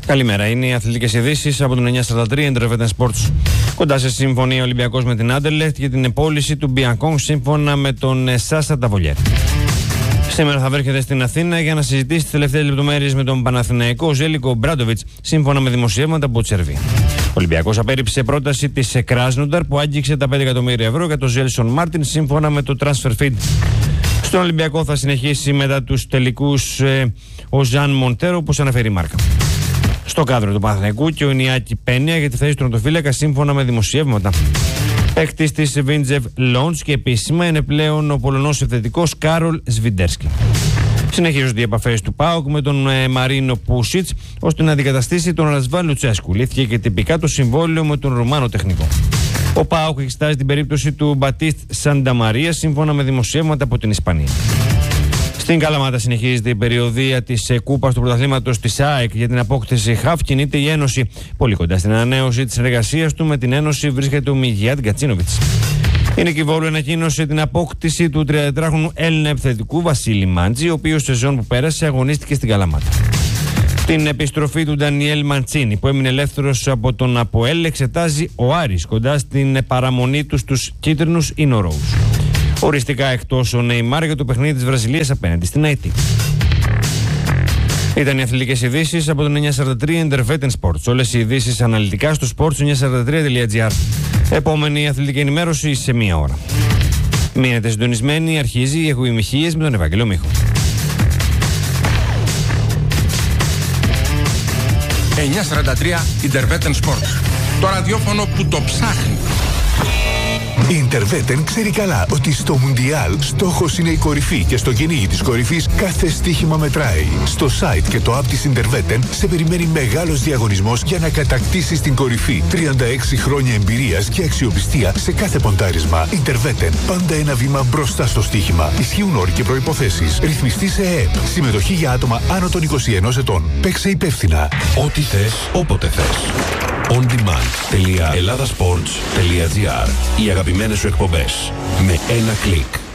Καλημέρα. Είναι οι αθλητικές ειδήσεις από τον 943 Intervetten Sports. Κοντά σε συμφωνία Ολυμπιακός με την Άντερλεχτ για την επόλυση του Μπιανκόν σύμφωνα με τον Σάσα Ταβολιέρ. Σήμερα θα βρίσκεται στην Αθήνα για να συζητήσει τις τελευταίες λεπτομέρειες με τον Παναθηναϊκό Ζέλικο Μπράντοβιτς, σύμφωνα με δημοσιεύματα από τη Σερβία. Ο Ολυμπιακός απέρριψε πρόταση της Κράσνονταρ που άγγιξε τα 5 εκατομμύρια ευρώ για τον Ζέλσον Μάρτιν, σύμφωνα με το Transfer Feed. Στον Ολυμπιακό θα συνεχίσει μετά τους τελικούς ο Ζαν Μοντέρο, όπως αναφέρει η Μάρκα. Στο κάδρο του Παναθηναϊκού και ο Ινιάκη Πένια για τη θέση του τερματοφύλακα, σύμφωνα με δημοσιεύματα. Παίκτης της Βίντζεβ Λόντς και επίσημα είναι πλέον ο Πολωνός επιθετικός Κάρολ Σβιντέρσκι. Συνεχίζονται οι επαφές του ΠΑΟΚ με τον Μαρίνο Πούσιτς ώστε να αντικαταστήσει τον Ρασβάν Λουτσέσκου. Λήφθηκε και τυπικά το συμβόλαιο με τον Ρουμάνο τεχνικό. Ο ΠΑΟΚ εξετάζει την περίπτωση του Μπατίστ Σανταμαρία, σύμφωνα με δημοσιεύματα από την Ισπανία. Στην Καλαμάτα συνεχίζεται η περιοδία της Κούπας του Πρωταθλήματος της ΑΕΚ για την απόκτηση ΧΑΦ. Κινείται η Ένωση. Πολύ κοντά στην ανανέωση της συνεργασίας του με την Ένωση βρίσκεται ο Μιγιάτ Γκατσίνοβιτς. Η Νίκη Βόλου ανακοίνωσε την απόκτηση του 34χρονου Έλληνα επιθετικού Βασίλη Μάντζη, ο οποίος σε σεζόν που πέρασε αγωνίστηκε στην Καλαμάτα. Την επιστροφή του Ντανιέλ Μαντσίνη, που έμεινε ελεύθερος από τον ΑΠΟΕΛ, εξετάζει ο Άρης κοντά στην παραμονή του στους κίτρινους Ινορόους. Οριστικά εκτός ο Νεϊμάρ για το παιχνίδι της Βραζιλίας απέναντι στην ΑΕΤ. Ήταν οι αθλητικές ειδήσεις από τον 943 Intervetten Sports. Όλες οι ειδήσεις αναλυτικά στο sports943.gr. Επόμενη αθλητική ενημέρωση σε μία ώρα. Μείνετε συντονισμένοι, αρχίζει οι εχουημυχίες με τον Ευάγγελο Μίχο. 943 Intervetten Sports. Το ραδιόφωνο που το ψάχνει. Η Intervetten ξέρει καλά ότι στο Μουντιάλ στόχος είναι η κορυφή και στο κυνήγι της κορυφής κάθε στοίχημα μετράει. Στο site και το app της Intervetten σε περιμένει μεγάλος διαγωνισμός για να κατακτήσεις την κορυφή. 36 χρόνια εμπειρίας και αξιοπιστία σε κάθε ποντάρισμα. Intervetten, πάντα ένα βήμα μπροστά στο στοίχημα. Ισχύουν όροι και προϋποθέσεις. Ρυθμιστή σε ΕΕΠ. Συμμετοχή για άτομα άνω των 21 ετών. Παίξε υπεύθυνα. Ό,τι θες, όποτε θες. ondemand.ελλάδας.sports.gr. Οι αγαπημένες σου εκπομπές με ένα κλικ.